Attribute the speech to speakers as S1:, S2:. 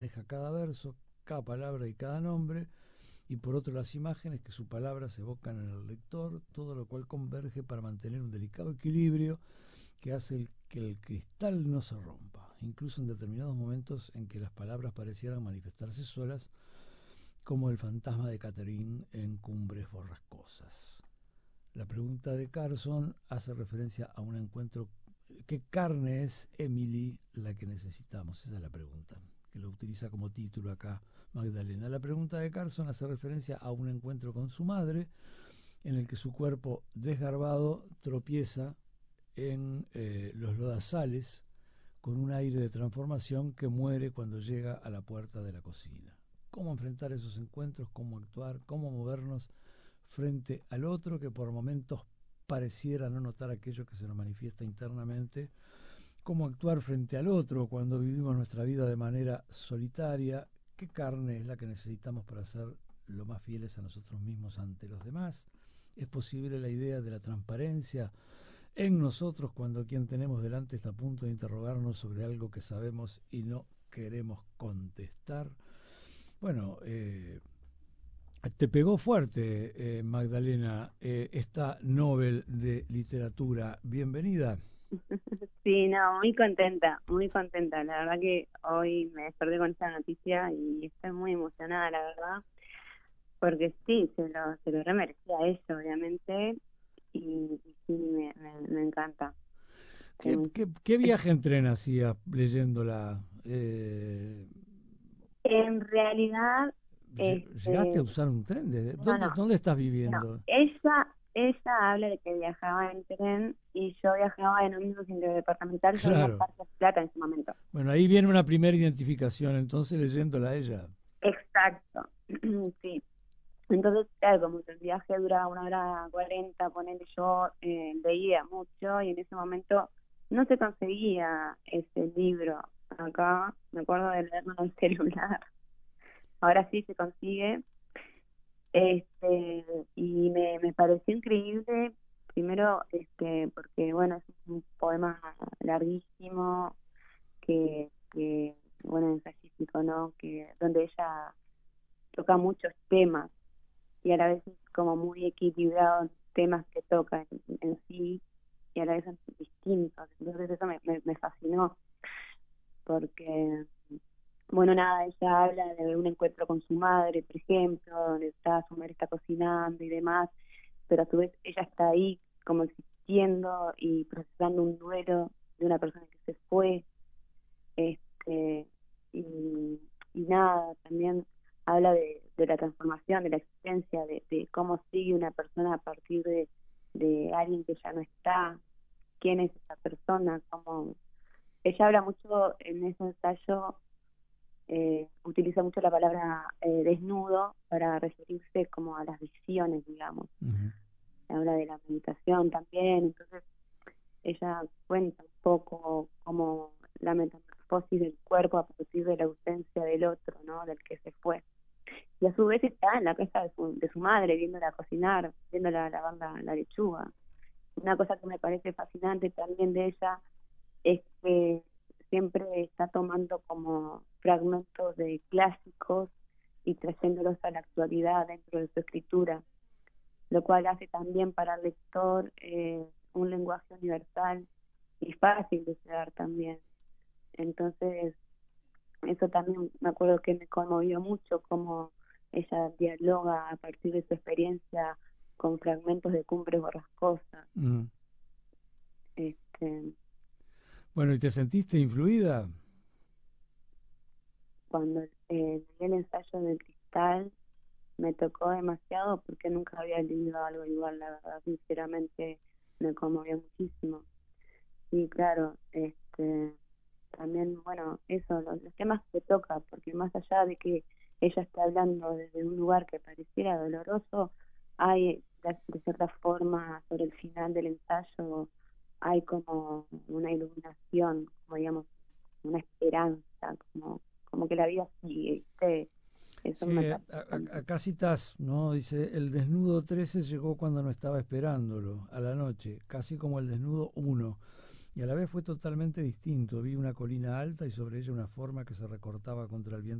S1: deja cada verso, cada palabra y cada nombre, y por otro las imágenes que sus palabras evocan en el lector, todo lo cual converge para mantener un delicado equilibrio que hace que el cristal no se rompa, incluso en determinados momentos en que las palabras parecieran manifestarse solas, como el fantasma de Catherine en Cumbres Borrascosas. La pregunta de Carson hace referencia a un encuentro. ¿Qué carne es Emily la que necesitamos? Esa es la pregunta, que lo utiliza como título acá Magdalena. La pregunta de Carson hace referencia a un encuentro con su madre, en el que su cuerpo desgarbado tropieza en los lodazales con un aire de transformación que muere cuando llega a la puerta de la cocina. ¿Cómo enfrentar esos encuentros? ¿Cómo actuar? ¿Cómo movernos frente al otro que por momentos pareciera no notar aquello que se nos manifiesta internamente? ¿Cómo actuar frente al otro cuando vivimos nuestra vida de manera solitaria? ¿Qué carne es la que necesitamos para ser lo más fieles a nosotros mismos ante los demás? ¿Es posible la idea de la transparencia en nosotros cuando quien tenemos delante está a punto de interrogarnos sobre algo que sabemos y no queremos contestar? Bueno, te pegó fuerte, Magdalena, esta Nobel de Literatura. Bienvenida.
S2: Sí, no, muy contenta, muy contenta. La verdad que hoy me desperté con esta noticia y estoy muy emocionada, la verdad, porque sí, se lo remerecía a ella, obviamente, y sí, me encanta.
S1: ¿Qué,
S2: Eh,
S1: qué viaje en tren hacías leyéndola?
S2: en realidad,
S1: ¿Llegaste a
S2: este,
S1: usar un tren?
S2: no, no,
S1: ¿Dónde estás
S2: no.
S1: viviendo?
S2: Ella habla de que viajaba en tren y yo viajaba en ómnibus interdepartamental. Yo vivía en
S1: Claro.
S2: Parque Plata en ese momento.
S1: Bueno, ahí viene una primera identificación, entonces leyéndola a ella.
S2: Exacto, sí. Entonces, claro, como que el viaje duraba 1 hora 40, ponele, yo leía mucho y en ese momento no se conseguía ese libro acá. Me acuerdo de leerlo en el celular. Ahora sí se consigue. Este, y me pareció increíble, primero, porque, bueno, es un poema larguísimo que bueno, ensayístico, ¿no? Que, donde ella toca muchos temas y a la vez es como muy equilibrado en los temas que toca en sí, y a la vez son distintos. Entonces eso me fascinó, porque, bueno, nada, ella habla de un encuentro con su madre, por ejemplo, donde su madre está cocinando y demás, pero a su vez ella está ahí como existiendo y procesando un duelo de una persona que se fue. este y, y nada, también habla de la transformación, de la existencia, de cómo sigue una persona a partir de alguien que ya no está, quién es esa persona, cómo ella habla mucho en ese ensayo. Utiliza mucho la palabra desnudo para referirse como a las visiones, digamos.
S1: Uh -huh.
S2: Habla de la meditación también. Entonces ella cuenta un poco como la metamorfosis del cuerpo a partir de la ausencia del otro, ¿no? Del que se fue. Y a su vez está en la casa de su madre, viéndola cocinar, viéndola lavar la lechuga. Una cosa que me parece fascinante también de ella es que siempre está tomando como fragmentos de clásicos y trayéndolos a la actualidad dentro de su escritura, lo cual hace también para el lector un lenguaje universal y fácil de llegar también. Entonces, eso también me acuerdo que me conmovió mucho, cómo ella dialoga a partir de su experiencia con fragmentos de Cumbres Borrascosas.
S1: Uh -huh.
S2: Este,
S1: Bueno, ¿y te sentiste influida?
S2: Cuando leí el ensayo del cristal, me tocó demasiado porque nunca había leído algo igual, la verdad, sinceramente me conmovió muchísimo. Y claro, también, bueno, eso, los temas que toca, porque más allá de que ella está hablando desde un lugar que pareciera doloroso, hay de cierta forma sobre el final del ensayo hay como una iluminación, como digamos, una esperanza, como que la vida sigue, ¿viste? Eso me
S1: Sí,
S2: parece también.
S1: acá citas, ¿no? Dice, el desnudo 13 llegó cuando no estaba esperándolo, a la noche, casi como el desnudo uno, y a la vez fue totalmente distinto. Vi una colina alta y sobre ella una forma que se recortaba contra el viento